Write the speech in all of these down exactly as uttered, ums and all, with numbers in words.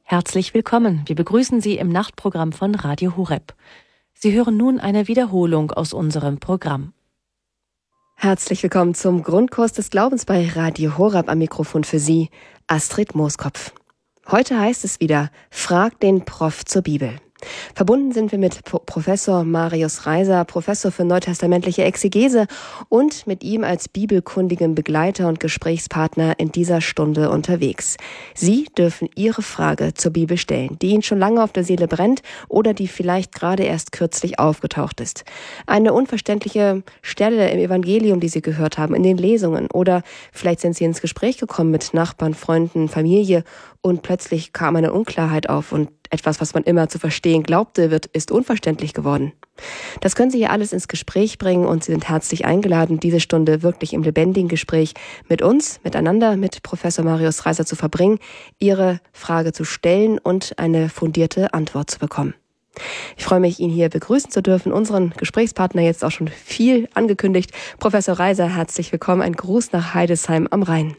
Herzlich willkommen. Wir begrüßen Sie im Nachtprogramm von Radio Horeb. Sie hören nun eine Wiederholung aus unserem Programm. Herzlich willkommen zum Grundkurs des Glaubens bei Radio Horeb, am Mikrofon für Sie, Astrid Mooskopf. Heute heißt es wieder, frag den Prof zur Bibel. Verbunden sind wir mit Professor Marius Reiser, Professor für neutestamentliche Exegese und mit ihm als bibelkundigem Begleiter und Gesprächspartner in dieser Stunde unterwegs. Sie dürfen Ihre Frage zur Bibel stellen, die Ihnen schon lange auf der Seele brennt oder die vielleicht gerade erst kürzlich aufgetaucht ist. Eine unverständliche Stelle im Evangelium, die Sie gehört haben, in den Lesungen, oder vielleicht sind Sie ins Gespräch gekommen mit Nachbarn, Freunden, Familie und plötzlich kam eine Unklarheit auf und etwas, was man immer zu verstehen glaubte, wird, ist unverständlich geworden. Das können Sie hier alles ins Gespräch bringen und Sie sind herzlich eingeladen, diese Stunde wirklich im lebendigen Gespräch mit uns, miteinander, mit Professor Marius Reiser zu verbringen, Ihre Frage zu stellen und eine fundierte Antwort zu bekommen. Ich freue mich, ihn hier begrüßen zu dürfen, unseren Gesprächspartner, jetzt auch schon viel angekündigt. Professor Reiser, herzlich willkommen. Ein Gruß nach Heidesheim am Rhein.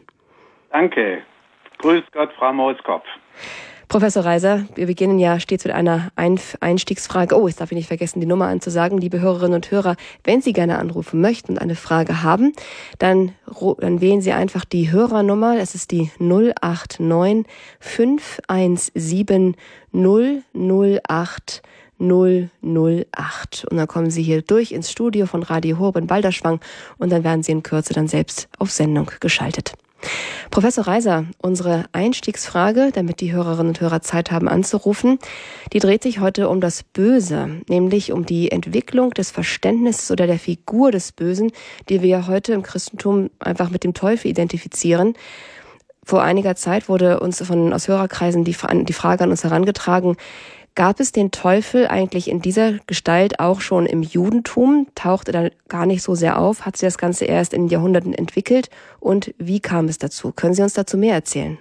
Danke. Grüß Gott, Frau Mooskopf. Professor Reiser, wir beginnen ja stets mit einer Einstiegsfrage. Oh, jetzt darf ich nicht vergessen, die Nummer anzusagen. Liebe Hörerinnen und Hörer, wenn Sie gerne anrufen möchten und eine Frage haben, dann, dann wählen Sie einfach die Hörernummer. Das ist die null acht neun fünf eins sieben null null acht null null acht. Und dann kommen Sie hier durch ins Studio von Radio Horeb in Balderschwang und dann werden Sie in Kürze dann selbst auf Sendung geschaltet. Professor Reiser, unsere Einstiegsfrage, damit die Hörerinnen und Hörer Zeit haben anzurufen, die dreht sich heute um das Böse, nämlich um die Entwicklung des Verständnisses oder der Figur des Bösen, die wir heute im Christentum einfach mit dem Teufel identifizieren. Vor einiger Zeit wurde uns von aus Hörerkreisen die, die Frage an uns herangetragen: Gab es den Teufel eigentlich in dieser Gestalt auch schon im Judentum? Tauchte er gar nicht so sehr auf? Hat sich das Ganze erst in den Jahrhunderten entwickelt? Und wie kam es dazu? Können Sie uns dazu mehr erzählen?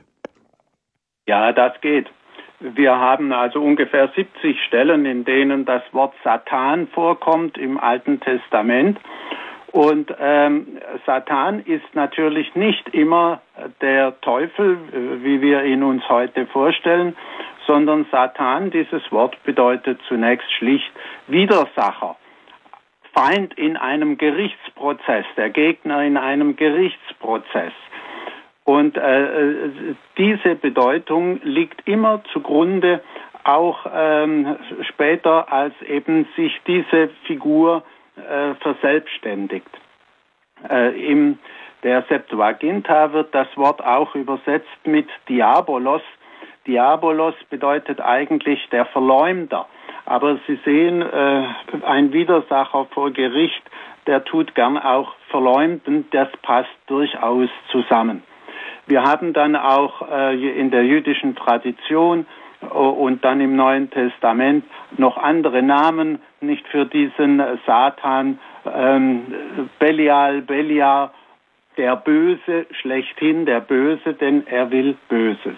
Ja, das geht. Wir haben also ungefähr siebzig Stellen, in denen das Wort Satan vorkommt im Alten Testament. Und ähm, Satan ist natürlich nicht immer der Teufel, wie wir ihn uns heute vorstellen, sondern Satan, dieses Wort bedeutet zunächst schlicht Widersacher, Feind in einem Gerichtsprozess, der Gegner in einem Gerichtsprozess. Und äh, diese Bedeutung liegt immer zugrunde, auch ähm, später, als eben sich diese Figur äh, verselbstständigt. Äh, im der Septuaginta wird das Wort auch übersetzt mit Diabolos. Diabolos bedeutet eigentlich der Verleumder. Aber Sie sehen, äh, ein Widersacher vor Gericht, der tut gern auch verleumden, das passt durchaus zusammen. Wir haben dann auch äh, in der jüdischen Tradition äh, und dann im Neuen Testament noch andere Namen, nicht für diesen Satan, ähm, Belial, Beliar, der Böse, schlechthin der Böse, denn er will Böses.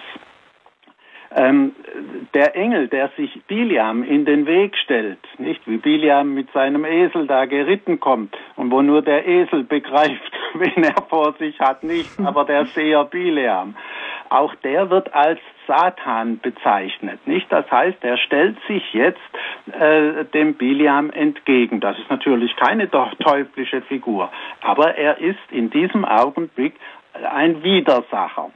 Ähm, der Engel, der sich Biliam in den Weg stellt, nicht wie Biliam mit seinem Esel da geritten kommt und wo nur der Esel begreift, wen er vor sich hat, nicht, aber der Seher Bileam. Auch der wird als Satan bezeichnet, nicht? Das heißt, er stellt sich jetzt äh, dem Biliam entgegen. Das ist natürlich keine doch teuflische Figur, aber er ist in diesem Augenblick ein Widersacher.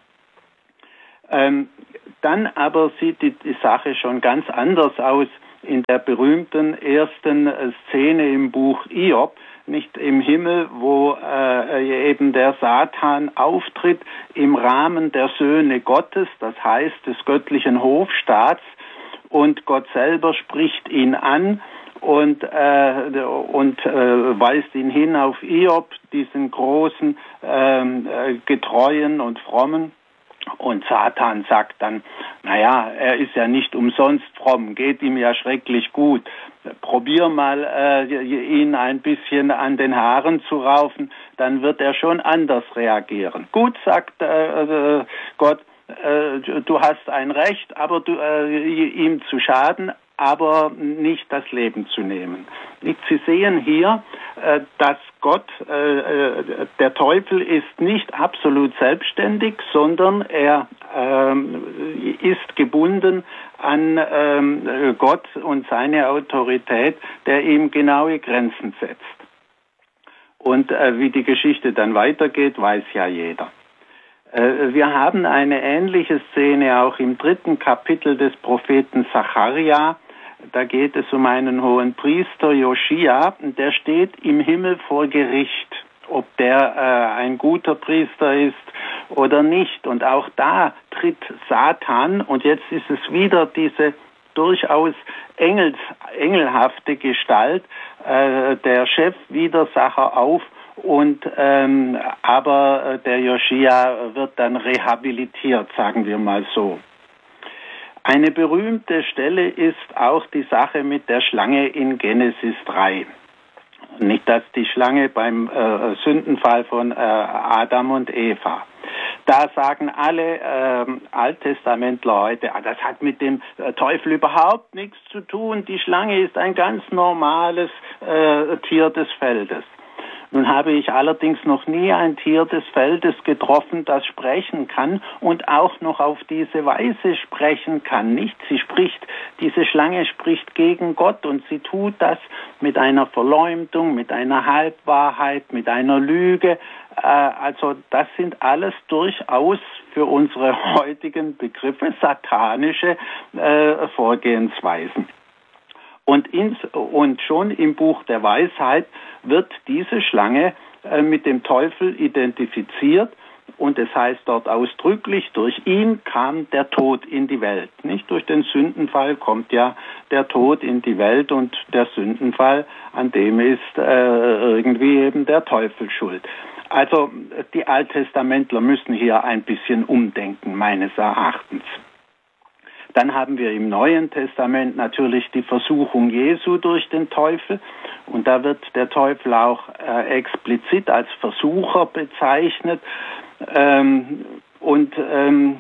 Ähm, Dann aber sieht die, die Sache schon ganz anders aus in der berühmten ersten Szene im Buch Hiob, nicht im Himmel, wo äh, eben der Satan auftritt im Rahmen der Söhne Gottes, das heißt des göttlichen Hofstaats, und Gott selber spricht ihn an und, äh, und äh, weist ihn hin auf Hiob, diesen großen, äh, getreuen und frommen. Und Satan sagt dann, naja, er ist ja nicht umsonst fromm, geht ihm ja schrecklich gut. Probier mal, äh, ihn ein bisschen an den Haaren zu raufen, dann wird er schon anders reagieren. Gut, sagt äh, Gott, äh, du hast ein Recht, aber du, äh, ihm zu schaden, aber nicht das Leben zu nehmen. Sie sehen hier, dass Gott, der Teufel ist nicht absolut selbstständig, sondern er ist gebunden an ähm, Gott und seine Autorität, der ihm genaue Grenzen setzt. Und äh, wie die Geschichte dann weitergeht, weiß ja jeder. Äh, wir haben eine ähnliche Szene auch im dritten Kapitel des Propheten Sacharja. Da geht es um einen hohen Priester, Joschia, der steht im Himmel vor Gericht, ob der äh, ein guter Priester ist oder nicht. Und auch da tritt Satan, und jetzt ist es wieder diese durchaus engels, engelhafte Gestalt, äh, der Chefwidersacher auf, und ähm, aber der Joschia wird dann rehabilitiert, sagen wir mal so. Eine berühmte Stelle ist auch die Sache mit der Schlange in Genesis drei. Nicht, dass die Schlange beim äh, Sündenfall von äh, Adam und Eva. Da sagen alle äh, Alttestamentler heute, ah, das hat mit dem äh, Teufel überhaupt nichts zu tun. Die Schlange ist ein ganz normales äh, Tier des Feldes. Nun habe ich allerdings noch nie ein Tier des Feldes getroffen, das sprechen kann und auch noch auf diese Weise sprechen kann. Nicht, sie spricht, diese Schlange spricht gegen Gott, und sie tut das mit einer Verleumdung, mit einer Halbwahrheit, mit einer Lüge. Äh, also das sind alles durchaus für unsere heutigen Begriffe satanische äh, Vorgehensweisen. Und, ins, und schon im Buch der Weisheit wird diese Schlange äh, mit dem Teufel identifiziert, und es heißt dort ausdrücklich, durch ihn kam der Tod in die Welt. Nicht durch den Sündenfall kommt ja der Tod in die Welt, und der Sündenfall, an dem ist äh, irgendwie eben der Teufel schuld. Also die Alttestamentler müssen hier ein bisschen umdenken, meines Erachtens. Dann haben wir im Neuen Testament natürlich die Versuchung Jesu durch den Teufel. Und da wird der Teufel auch äh, explizit als Versucher bezeichnet. Ähm, und ähm,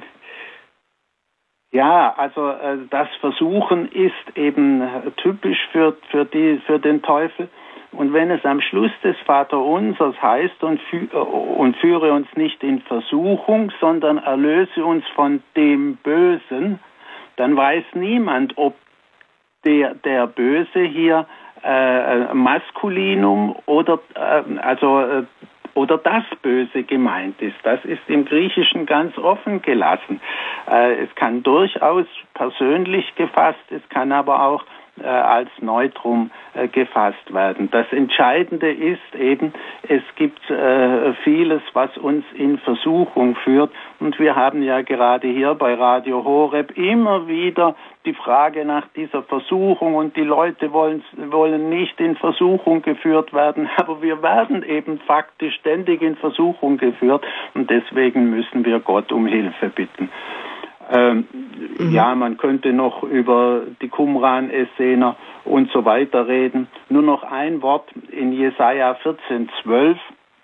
ja, also äh, das Versuchen ist eben typisch für, für, die, für den Teufel. Und wenn es am Schluss des Vaterunsers heißt, und, fü- und führe uns nicht in Versuchung, sondern erlöse uns von dem Bösen, dann weiß niemand, ob der, der Böse hier äh, Maskulinum oder, äh, also, äh, oder das Böse gemeint ist. Das ist im Griechischen ganz offen gelassen. Äh, es kann durchaus persönlich gefasst, es kann aber auch äh, als Neutrum äh, gefasst werden. Das Entscheidende ist eben, es gibt äh, vieles, was uns in Versuchung führt, und wir haben ja gerade hier bei Radio Horeb immer wieder die Frage nach dieser Versuchung, und die Leute wollen, wollen nicht in Versuchung geführt werden, aber wir werden eben faktisch ständig in Versuchung geführt, und deswegen müssen wir Gott um Hilfe bitten. Ähm, mhm. Ja, man könnte noch über die Qumran-Essener und so weiter reden. Nur noch ein Wort in Jesaja vierzehn zwölf.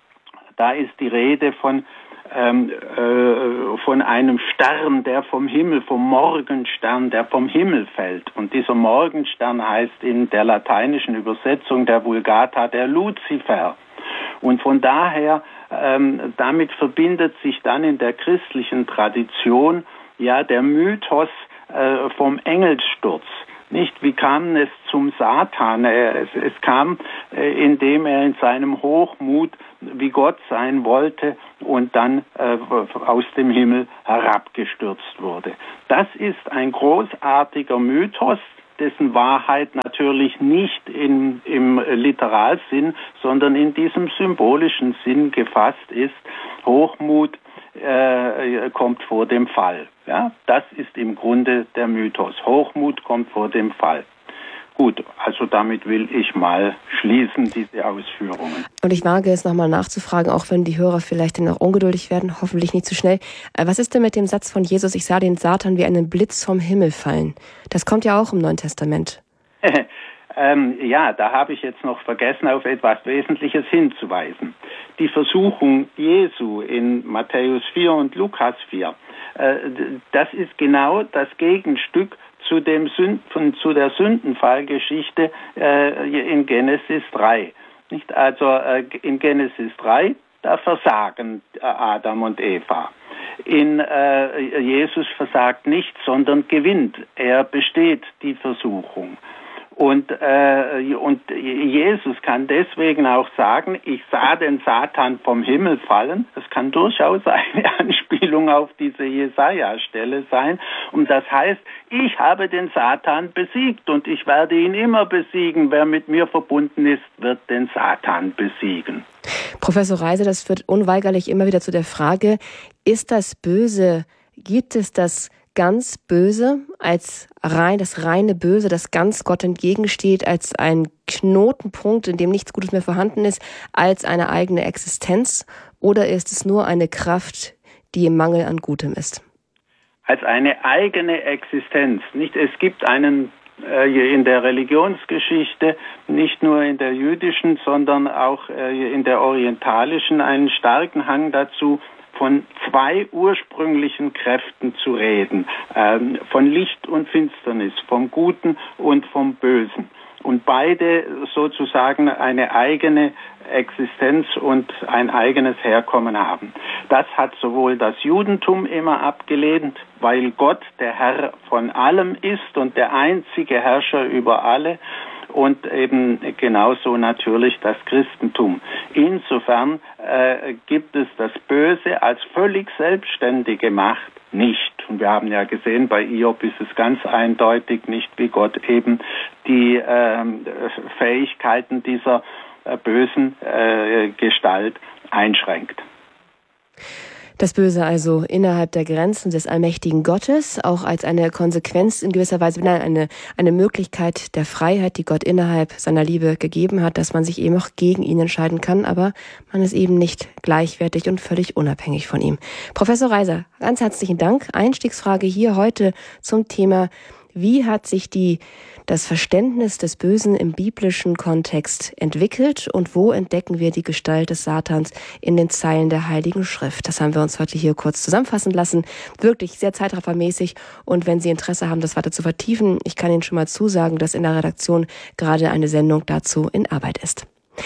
Da ist die Rede von, ähm, äh, von einem Stern, der vom Himmel, vom Morgenstern, der vom Himmel fällt. Und dieser Morgenstern heißt in der lateinischen Übersetzung der Vulgata der Luzifer. Und von daher, ähm, damit verbindet sich dann in der christlichen Tradition ja der Mythos äh, vom Engelssturz. Nicht? Wie kam es zum Satan? Es, es kam, äh, indem er in seinem Hochmut wie Gott sein wollte und dann äh, aus dem Himmel herabgestürzt wurde. Das ist ein großartiger Mythos, dessen Wahrheit natürlich nicht in, im Literalsinn, sondern in diesem symbolischen Sinn gefasst ist. Hochmut äh, kommt vor dem Fall. Ja, das ist im Grunde der Mythos. Hochmut kommt vor dem Fall. Gut, also damit will ich mal schließen, diese Ausführungen. Und ich wage es nochmal nachzufragen, auch wenn die Hörer vielleicht dann auch ungeduldig werden, hoffentlich nicht zu schnell. Was ist denn mit dem Satz von Jesus, ich sah den Satan wie einen Blitz vom Himmel fallen? Das kommt ja auch im Neuen Testament. ähm, ja, da habe ich jetzt noch vergessen, auf etwas Wesentliches hinzuweisen. Die Versuchung Jesu in Matthäus vier und Lukas vier, äh, das ist genau das Gegenstück zu dem Sünden, zu der Sündenfallgeschichte äh, in Genesis drei. Nicht? Also äh, in Genesis drei, da versagen äh, Adam und Eva. In äh, Jesus versagt nicht, sondern gewinnt. Er besteht die Versuchung. Und, äh, und Jesus kann deswegen auch sagen, ich sah den Satan vom Himmel fallen. Das kann durchaus eine Anspielung auf diese Jesaja-Stelle sein. Und das heißt, ich habe den Satan besiegt und ich werde ihn immer besiegen. Wer mit mir verbunden ist, wird den Satan besiegen. Professor Reiser, das führt unweigerlich immer wieder zu der Frage, ist das Böse, gibt es das ganz Böse als rein, das reine Böse, das ganz Gott entgegensteht, als ein Knotenpunkt, in dem nichts Gutes mehr vorhanden ist, als eine eigene Existenz? Oder ist es nur eine Kraft, die im Mangel an Gutem ist? Als eine eigene Existenz. Nicht, es gibt einen äh, in der Religionsgeschichte, nicht nur in der jüdischen, sondern auch äh, in der orientalischen, einen starken Hang dazu, von zwei ursprünglichen Kräften zu reden, ähm, von Licht und Finsternis, vom Guten und vom Bösen. Und beide sozusagen eine eigene Existenz und ein eigenes Herkommen haben. Das hat sowohl das Judentum immer abgelehnt, weil Gott der Herr von allem ist und der einzige Herrscher über alle, und eben genauso natürlich das Christentum. Insofern äh, gibt es das Böse als völlig selbstständige Macht nicht. Und wir haben ja gesehen, bei Hiob ist es ganz eindeutig nicht, wie Gott eben die äh, Fähigkeiten dieser äh, bösen äh, Gestalt einschränkt. Das Böse also innerhalb der Grenzen des allmächtigen Gottes, auch als eine Konsequenz in gewisser Weise, nein, eine, eine Möglichkeit der Freiheit, die Gott innerhalb seiner Liebe gegeben hat, dass man sich eben auch gegen ihn entscheiden kann, aber man ist eben nicht gleichwertig und völlig unabhängig von ihm. Professor Reiser, ganz herzlichen Dank. Einstiegsfrage hier heute zum Thema: Wie hat sich die das Verständnis des Bösen im biblischen Kontext entwickelt und wo entdecken wir die Gestalt des Satans in den Zeilen der Heiligen Schrift? Das haben wir uns heute hier kurz zusammenfassen lassen. Wirklich sehr zeitraffermäßig. Und wenn Sie Interesse haben, das weiter zu vertiefen, ich kann Ihnen schon mal zusagen, dass in der Redaktion gerade eine Sendung dazu in Arbeit ist.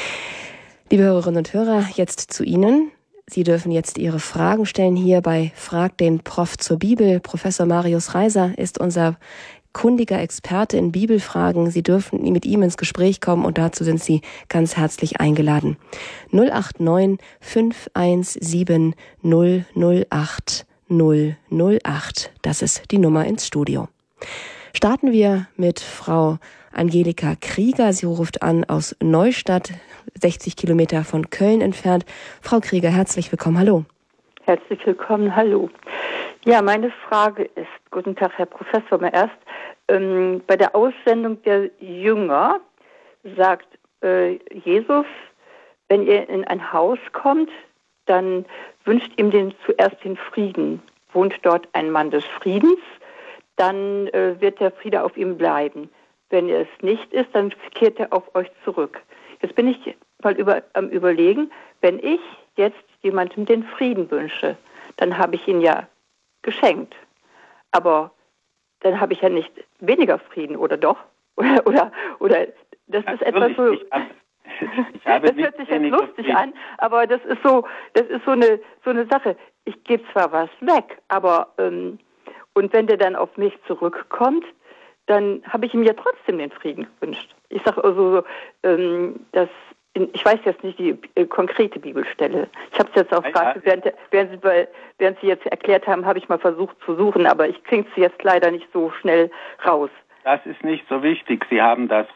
Liebe Hörerinnen und Hörer, jetzt zu Ihnen. Sie dürfen jetzt Ihre Fragen stellen hier bei Frag den Prof zur Bibel. Professor Marius Reiser ist unser kundiger Experte in Bibelfragen. Sie dürfen mit ihm ins Gespräch kommen und dazu sind Sie ganz herzlich eingeladen. null acht neun fünf eins sieben null null acht null null acht. Das ist die Nummer ins Studio. Starten wir mit Frau Angelika Krieger. Sie ruft an aus Neustadt, sechzig Kilometer von Köln entfernt. Frau Krieger, herzlich willkommen. Hallo. Herzlich willkommen. Hallo. Ja, meine Frage ist, guten Tag, Herr Professor, mal erst, ähm, bei der Aussendung der Jünger sagt äh, Jesus, wenn ihr in ein Haus kommt, dann wünscht ihm den, zuerst den Frieden. Wohnt dort ein Mann des Friedens, dann äh, wird der Friede auf ihm bleiben. Wenn er es nicht ist, dann kehrt er auf euch zurück. Jetzt bin ich mal über, am Überlegen, wenn ich jetzt jemandem den Frieden wünsche, dann habe ich ihn ja geschenkt. Aber dann habe ich ja nicht weniger Frieden, oder doch? Oder, oder, oder das ist etwas so. Ich habe, ich habe das hört sich jetzt lustig Frieden an, aber das ist so, das ist so eine so eine Sache. Ich gebe zwar was weg, aber ähm, und wenn der dann auf mich zurückkommt, dann habe ich ihm ja trotzdem den Frieden gewünscht. Ich sage also, ähm, dass ich weiß jetzt nicht die äh, konkrete Bibelstelle. Ich habe es jetzt auch gerade, während, während, Sie, während Sie jetzt erklärt haben, habe ich mal versucht zu suchen, aber ich kriege es jetzt leider nicht so schnell raus. Das ist nicht so wichtig. Sie haben das